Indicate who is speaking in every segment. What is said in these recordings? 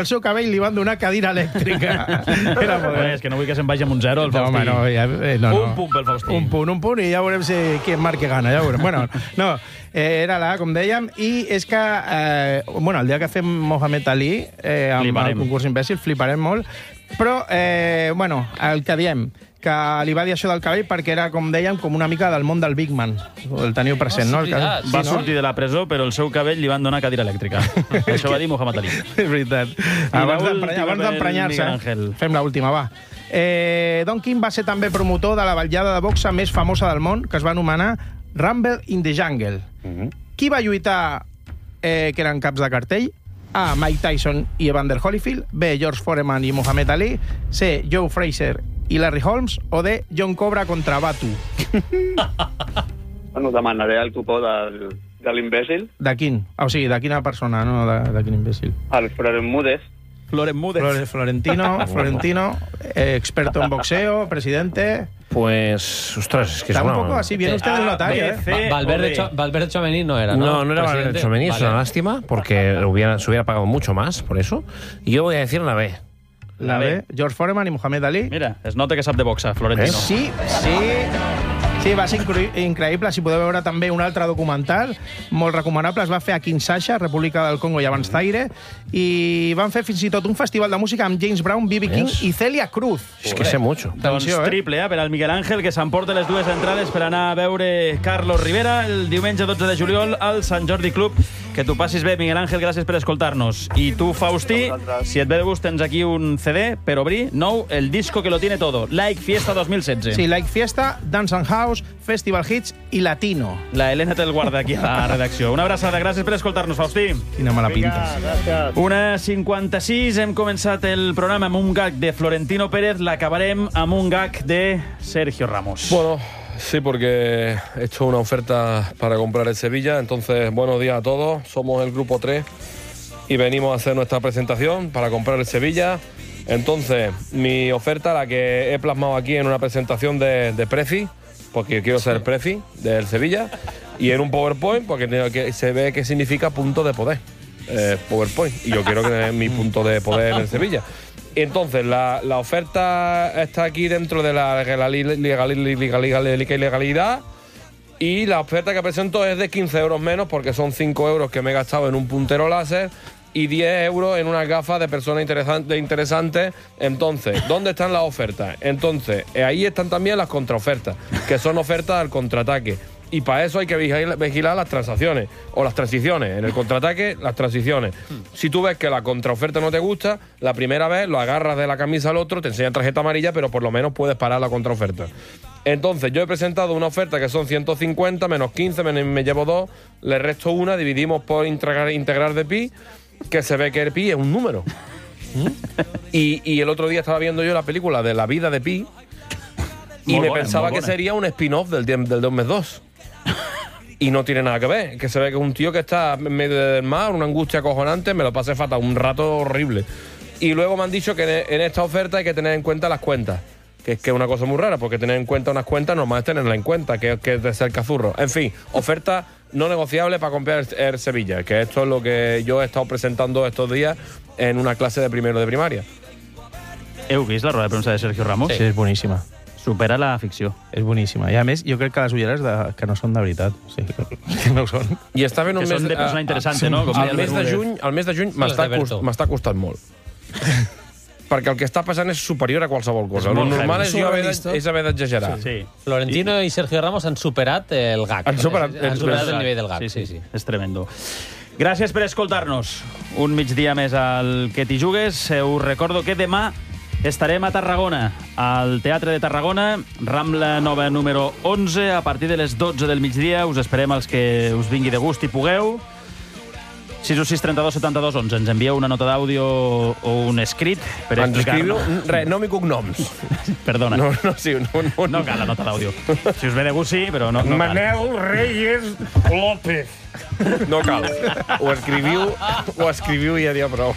Speaker 1: el seu cabell li van donar cadira elèctrica. Era molt bé.
Speaker 2: És que no vull que se'n vagi amb un 0 el Faustí. Un punt pel Faustí.
Speaker 1: Un punt, i ja veurem qui en marca gana, ja veurem. Bueno, no, era la, com dèiem, i és que, el dia que fem Mohamed Ali, amb el concurs imbècil, fliparem molt, però, el que diem, que li va dir això del cabell perquè era, com dèiem, com una mica del món del Big Man. El teniu present, no?
Speaker 2: Va sortir de la presó, però el seu cabell li van donar cadira elèctrica. Això va dir Muhammad Ali.
Speaker 1: És veritat. Abans d'emprenyar-se, fem l'última, va. Don King va ser també promotor de la ballada de boxa més famosa del món, que es va anomenar Rumble in the Jungle. Qui va lluitar que eren caps de cartell? A. Mike Tyson i Evander Holyfield. B. George Foreman i Muhammad Ali. C. Joe Frazier i Larry Holmes. O D. John Cobra contra Batu.
Speaker 3: Bueno, demanaré el cupó de l'imbècil.
Speaker 1: De quin? O sigui, de quina persona, no de quin imbècil.
Speaker 3: El
Speaker 1: Florentino, experto en boxeo, presidente...
Speaker 4: Pues, ostras, es que
Speaker 1: está
Speaker 4: es
Speaker 1: un poco así, viene usted del notario, ¿eh?
Speaker 5: Valverde Chomení no era, ¿no?
Speaker 4: No era Valverde Chomení, es una lástima, porque se hubiera pagado mucho más por eso. Y yo voy a decir la B.
Speaker 1: La B, George Foreman i Muhammad Ali.
Speaker 2: Mira, es nota que sap de boxa, Florentino.
Speaker 1: Sí, va ser increïble. Si podeu veure també un altre documental molt recomanable. Es va fer a Kinshasa, República del Congo i abans Zaire, i van fer fins i tot un festival de música amb James Brown, B.B. King i Celia Cruz.
Speaker 4: És que sé mucho.
Speaker 2: Doncs triple, per al Miguel Ángel, que s'emporta les dues entrades per anar a veure Carlos Rivera el diumenge 12 de juliol al Sant Jordi Club. Que tu passis bé, Miguel Ángel, gràcies per escoltar-nos. I tu, Faustí, si et ve de gust, tens aquí un CD per obrir, nou, el disco que lo tiene todo, Like Fiesta 2016.
Speaker 1: Sí, Like Fiesta, Dance and House, Festival Hits i Latino.
Speaker 2: La Helena te'l guarda aquí a la redacció. Una abraçada, gràcies per escoltar-nos, Faustí.
Speaker 1: Quina mala pinta.
Speaker 2: Una 56, hem començat el programa amb un gag de Florentino Pérez, l'acabarem amb un gag de Sergio Ramos.
Speaker 6: Bueno, sí, porque he hecho una oferta para comprar el Sevilla. Entonces, buenos días a todos. Somos el Grupo 3 y venimos a hacer nuestra presentación para comprar el Sevilla. Entonces, mi oferta, la que he plasmado aquí en una presentación de Prezi, porque quiero ser Prezi del Sevilla, y en un PowerPoint, porque se ve que significa punto de poder. PowerPoint. Y yo quiero que mi punto de poder en el Sevilla. Entonces, la oferta está aquí dentro de la legalidad, y la oferta que presento es de 15 euros menos, porque son 5 euros que me he gastado en un puntero láser y 10 euros en unas gafas de persona interesantes. Entonces, ¿dónde están las ofertas? Entonces, ahí están también las contraofertas, que son ofertas al contraataque. Y para eso hay que vigilar las transacciones o las transiciones. En el contraataque, las transiciones. Si tú ves que la contraoferta no te gusta, la primera vez lo agarras de la camisa al otro, te enseñan tarjeta amarilla, pero por lo menos puedes parar la contraoferta. Entonces, yo he presentado una oferta que son 150 menos 15, me llevo 2, le resto una, dividimos por integrar de pi, que se ve que el pi es un número. Y el otro día estaba viendo yo la película de La vida de Pi y me pensaba que sería un spin-off del 2 y no tiene nada que ver, que se ve que es un tío que está en medio del mar, una angustia acojonante, me lo pasé fatal, un rato horrible. Y luego me han dicho que en esta oferta hay que tener en cuenta las cuentas, que es una cosa muy rara, porque tener en cuenta unas cuentas normal es tenerla en cuenta, que es de ser cazurro. En fin, oferta no negociable para comprar el Sevilla, que esto es lo que yo he estado presentando estos días en una clase de primero de primaria.
Speaker 2: Heu vist la roda de premsa de Sergio Ramos?
Speaker 1: Sí, és boníssima.
Speaker 2: Supera la ficció.
Speaker 1: És boníssima. I a més, jo crec que les ulleres que no són de veritat. Sí, que no ho són.
Speaker 6: I està fent un
Speaker 2: mes... Que són de persona interessant, no? Com
Speaker 6: el mes de juny m'està costant molt. Perquè el que està passant és superior a qualsevol cosa. El normal és haver d'exagerar.
Speaker 5: Sí. Florentino i Sergio Ramos han superat el gag.
Speaker 6: Han superat
Speaker 5: el nivell del gag.
Speaker 2: Sí. És tremendo. Gràcies per escoltar-nos. Un migdia més al Que t'hi jugues. Us recordo que demà estarem a Tarragona, al Teatre de Tarragona, Rambla Nova número 11, a partir de les 12 del migdia. Us esperem els que us vingui de gust i pugueu. 616 32 72 11. Ens envieu una nota d'àudio o un escrit per explicar-nos.
Speaker 6: Ens escriu nom i cognoms.
Speaker 2: Perdona.
Speaker 6: No
Speaker 2: cal la nota d'àudio. Si us ve de gust, sí, però no cal.
Speaker 6: Manel Reyes López. No cal. Ho escriviu i ja dia prou.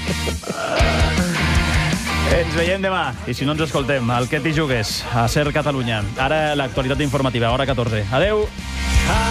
Speaker 2: Ens veiem demà, i si no ens escoltem, al Que t'hi jugues, a Ser Catalunya. Ara l'actualitat informativa, hora 14. Adeu!